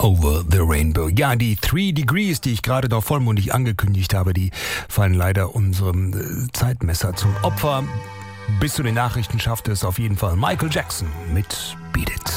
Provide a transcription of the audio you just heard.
Over the Rainbow. Ja, die 3 Degrees, die ich gerade noch vollmundig angekündigt habe, die fallen leider unserem Zeitmesser zum Opfer. Bis zu den Nachrichten schafft es auf jeden Fall Michael Jackson mit Beat It.